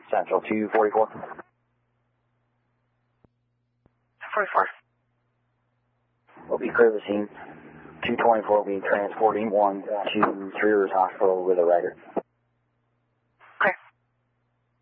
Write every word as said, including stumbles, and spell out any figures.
Central two forty-four. forty-four. We'll be clear of the scene. two twenty-four will be transporting one to Three Rivers Hospital with a writer.